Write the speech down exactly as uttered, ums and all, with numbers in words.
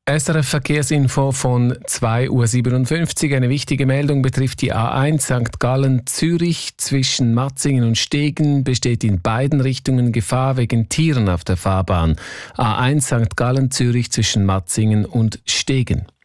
S R F Verkehrsinfo von zwei Uhr siebenundfünfzig. Eine wichtige Meldung betrifft die A eins Sankt Gallen-Zürich. Zwischen Matzingen und Stegen besteht in beiden Richtungen Gefahr wegen Tieren auf der Fahrbahn. A eins Sankt Gallen-Zürich zwischen Matzingen und Stegen.